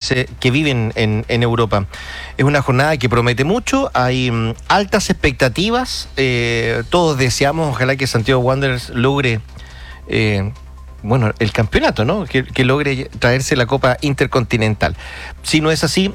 que viven en Europa. Es una jornada que promete mucho, hay altas expectativas, todos deseamos, ojalá que Santiago Wanderers logre el campeonato, ¿no? Que logre traerse la Copa Intercontinental. Si no es así,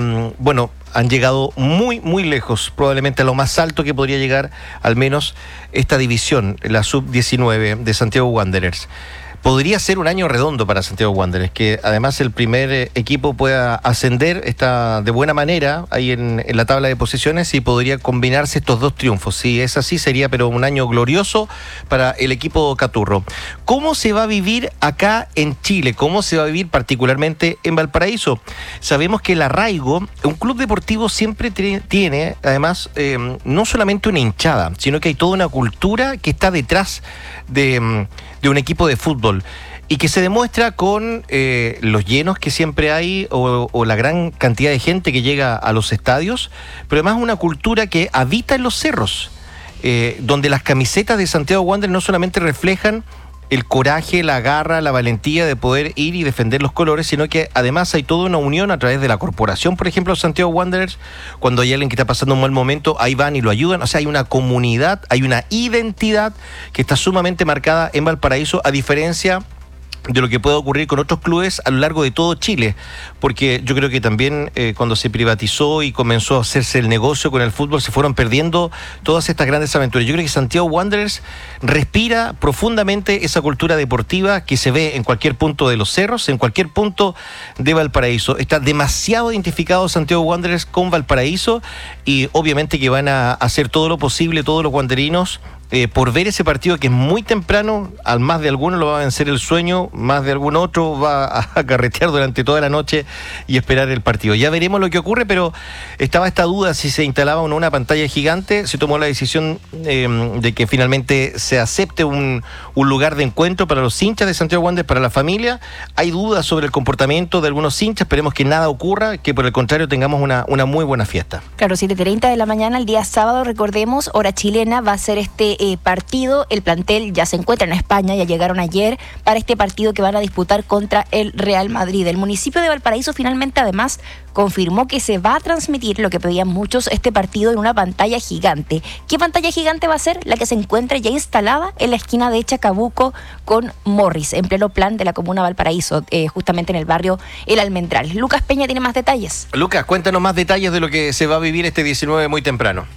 han llegado muy, muy lejos, probablemente a lo más alto que podría llegar al menos esta división, la Sub-19 de Santiago Wanderers. Podría ser un año redondo para Santiago Wanderers, que además el primer equipo pueda ascender, está de buena manera ahí en la tabla de posiciones y podría combinarse estos dos triunfos. Si es así, sería pero un año glorioso para el equipo caturro. ¿Cómo se va a vivir acá en Chile? ¿Cómo se va a vivir particularmente en Valparaíso? Sabemos que el arraigo, un club deportivo siempre tiene, además, no solamente una hinchada, sino que hay toda una cultura que está detrás de un equipo de fútbol y que se demuestra con los llenos que siempre hay o la gran cantidad de gente que llega a los estadios, pero además una cultura que habita en los cerros, donde las camisetas de Santiago Wanderers no solamente reflejan el coraje, la garra, la valentía de poder ir y defender los colores, sino que además hay toda una unión a través de la corporación, por ejemplo, Santiago Wanderers. Cuando hay alguien que está pasando un mal momento, ahí van y lo ayudan. O sea, hay una comunidad, hay una identidad que está sumamente marcada en Valparaíso, a diferencia de lo que puede ocurrir con otros clubes a lo largo de todo Chile, porque yo creo que también cuando se privatizó y comenzó a hacerse el negocio con el fútbol, se fueron perdiendo todas estas grandes aventuras. Yo creo que Santiago Wanderers respira profundamente esa cultura deportiva que se ve en cualquier punto de los cerros, en cualquier punto de Valparaíso. Está demasiado identificado Santiago Wanderers con Valparaíso y obviamente que van a hacer todo lo posible, todos los wanderinos, por ver ese partido que es muy temprano. Al más de alguno lo va a vencer el sueño, más de algún otro va a carretear durante toda la noche y esperar el partido. Ya veremos lo que ocurre, pero estaba esta duda si se instalaba o no una pantalla gigante. Se tomó la decisión de que finalmente se acepte un lugar de encuentro para los hinchas de Santiago Wanderers, para la familia. Hay dudas sobre el comportamiento de algunos hinchas, esperemos que nada ocurra, que por el contrario tengamos una muy buena fiesta. Claro, 7:30 de la mañana, el día sábado, recordemos, hora chilena, va a ser este partido. El plantel ya se encuentra en España, ya llegaron ayer para este partido que van a disputar contra el Real Madrid. El municipio de Valparaíso finalmente además confirmó que se va a transmitir, lo que pedían muchos, este partido en una pantalla gigante. ¿Qué pantalla gigante va a ser? La que se encuentra ya instalada en la esquina de Chacabuco con Morris, en pleno plan de la comuna Valparaíso, justamente en el barrio El Almendral. Lucas Peña tiene más detalles. Lucas, cuéntanos más detalles de lo que se va a vivir este 19 muy temprano.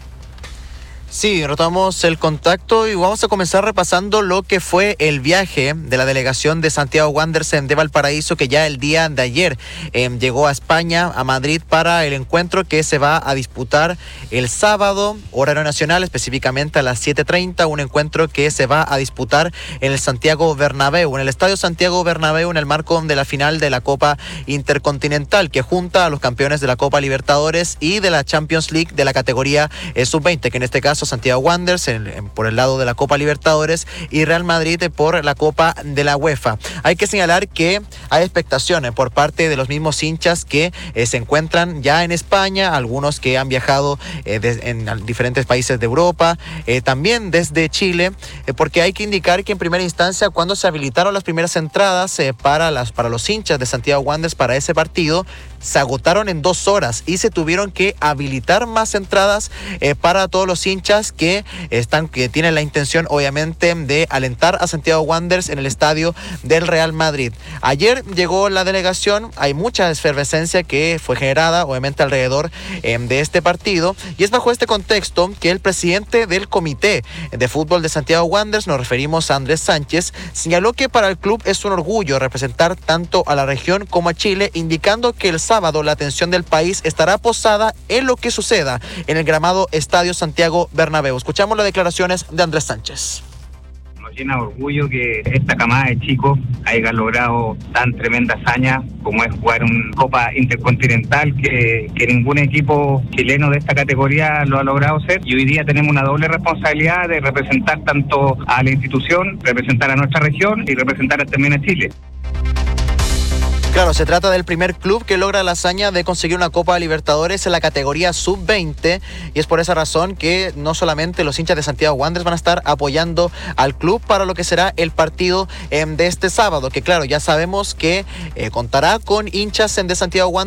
Sí, retomamos el contacto y vamos a comenzar repasando lo que fue el viaje de la delegación de Santiago Wanderers de Valparaíso, que ya el día de ayer llegó a España, a Madrid, para el encuentro que se va a disputar el sábado, horario nacional, específicamente a las 7:30, un encuentro que se va a disputar en el Santiago Bernabéu, en el Estadio Santiago Bernabéu, en el marco de la final de la Copa Intercontinental, que junta a los campeones de la Copa Libertadores y de la Champions League de la categoría Sub-20, que en este caso Santiago Wanderers por el lado de la Copa Libertadores y Real Madrid por la Copa de la UEFA. Hay que señalar que hay expectaciones por parte de los mismos hinchas que se encuentran ya en España, algunos que han viajado en diferentes países de Europa, también desde Chile, porque hay que indicar que en primera instancia, cuando se habilitaron las primeras entradas para los hinchas de Santiago Wanderers para ese partido, se agotaron en 2 horas y se tuvieron que habilitar más entradas para todos los hinchas que tienen la intención, obviamente, de alentar a Santiago Wanderers en el estadio del Real Madrid. Ayer llegó la delegación, hay mucha efervescencia que fue generada, obviamente, alrededor de este partido, y es bajo este contexto que el presidente del Comité de Fútbol de Santiago Wanderers, nos referimos a Andrés Sánchez, señaló que para el club es un orgullo representar tanto a la región como a Chile, indicando que el sábado la atención del país estará posada en lo que suceda en el gramado Estadio Santiago Bernabéu. Escuchamos las declaraciones de Andrés Sánchez. Nos llena de orgullo que esta camada de chicos haya logrado tan tremenda hazaña como es jugar una Copa Intercontinental que ningún equipo chileno de esta categoría lo ha logrado hacer, y hoy día tenemos una doble responsabilidad de representar tanto a la institución, representar a nuestra región y representar también a Chile. Claro, se trata del primer club que logra la hazaña de conseguir una Copa Libertadores en la categoría Sub-20, y es por esa razón que no solamente los hinchas de Santiago Wanderers van a estar apoyando al club para lo que será el partido de este sábado, que claro, ya sabemos que contará con hinchas de Santiago Wanderers